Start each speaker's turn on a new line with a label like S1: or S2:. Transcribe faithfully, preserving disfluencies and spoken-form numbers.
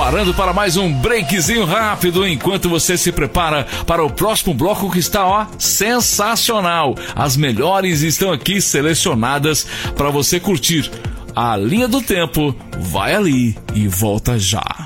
S1: Parando para mais um breakzinho rápido, enquanto você se prepara para o próximo bloco que está, ó, sensacional. As melhores estão aqui selecionadas para você curtir. A linha do tempo vai ali e volta já.